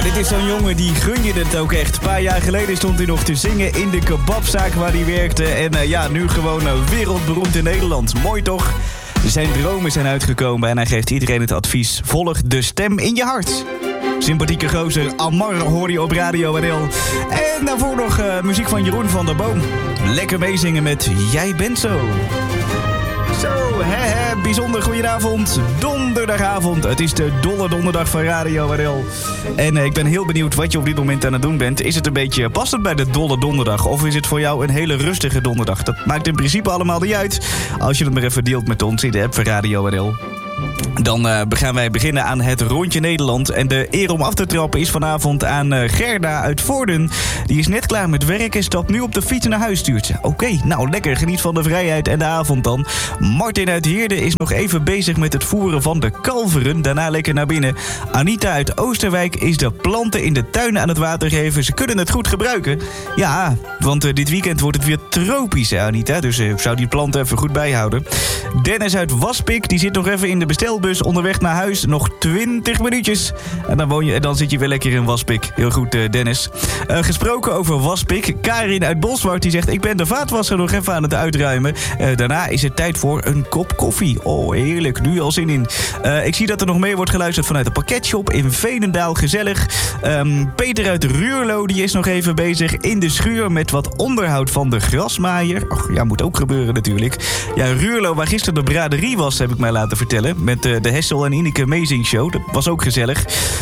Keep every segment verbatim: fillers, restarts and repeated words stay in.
dit is zo'n jongen die gun je het ook echt. Een paar jaar geleden stond hij nog te zingen in de kebabzaak waar hij werkte. En uh, ja, nu gewoon uh, wereldberoemd in Nederland. Mooi toch? Zijn dromen zijn uitgekomen en hij geeft iedereen het advies: volg de stem in je hart. Sympathieke gozer Amar hoor je op Radio W N L. En daarvoor nog uh, muziek van Jeroen van der Boom. Lekker meezingen met Jij bent zo. Zo, hè hè, bijzonder goedenavond. Donderdagavond. Het is de dolle donderdag van Radio W N L. En uh, ik ben heel benieuwd wat je op dit moment aan het doen bent. Is het een beetje, past het bij de dolle donderdag? Of is het voor jou een hele rustige donderdag? Dat maakt in principe allemaal niet uit. Als je het maar even deelt met ons in de app van Radio W N L. Dan uh, gaan wij beginnen aan het Rondje Nederland. En de eer om af te trappen is vanavond aan uh, Gerda uit Voorden. Die is net klaar met werk en stapt nu op de fiets naar huis, stuurt ze. Oké, okay, nou lekker, geniet van de vrijheid en de avond dan. Martin uit Heerde is nog even bezig met het voeren van de kalveren. Daarna lekker naar binnen. Anita uit Oosterwijk is de planten in de tuin aan het water geven. Ze kunnen het goed gebruiken. Ja, want uh, dit weekend wordt het weer tropisch, hè, Anita. Dus uh, zou die planten even goed bijhouden. Dennis uit Waspik, die zit nog even in de bestelbus onderweg naar huis. Nog twintig minuutjes. En dan, woon je, en dan zit je weer lekker in Waspik. Heel goed, uh, Dennis. Uh, gesproken over Waspik. Karin uit Bolsward die zegt: ik ben de vaatwasser nog even aan het uitruimen. Uh, daarna is het tijd voor een kop koffie. Oh, heerlijk. Nu al zin in. Uh, ik zie dat er nog meer wordt geluisterd vanuit de pakketshop in Veenendaal. Gezellig. Um, Peter uit Ruurlo die is nog even bezig in de schuur met wat onderhoud van de grasmaaier. Och, ja, moet ook gebeuren natuurlijk. Ja, Ruurlo, waar gisteren de braderie was, heb ik mij laten vertellen. Met uh, de Hessel en Ineke Amazing Show. Dat was ook gezellig.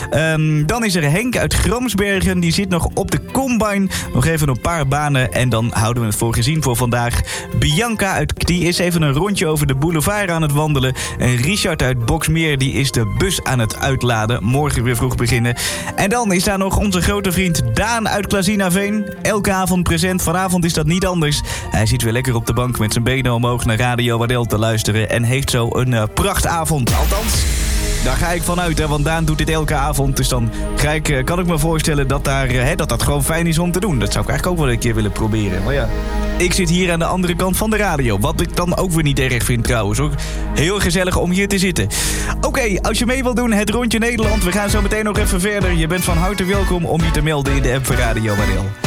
Um, dan is er Henk uit Gramsbergen. Die zit nog op de combine. Nog even een paar banen. En dan houden we het voor gezien voor vandaag. Bianca uit die is even een rondje over de boulevard aan het wandelen. En Richard uit Boksmeer die is de bus aan het uitladen. Morgen weer vroeg beginnen. En dan is daar nog onze grote vriend Daan uit Klazinaveen. Elke avond present. Vanavond is dat niet anders. Hij zit weer lekker op de bank met zijn benen omhoog naar Radio W N L te luisteren. En heeft zo een uh, prachtavond. Althans, daar ga ik vanuit, hè, want Daan doet dit elke avond. Dus dan ga ik, kan ik me voorstellen dat, daar, hè, dat dat gewoon fijn is om te doen. Dat zou ik eigenlijk ook wel een keer willen proberen. Maar ja, ik zit hier aan de andere kant van de radio. Wat ik dan ook weer niet erg vind trouwens. Ook heel gezellig om hier te zitten. Oké, okay, als je mee wilt doen, het Rondje Nederland. We gaan zo meteen nog even verder. Je bent van harte welkom om je te melden in de app van Radio W N L.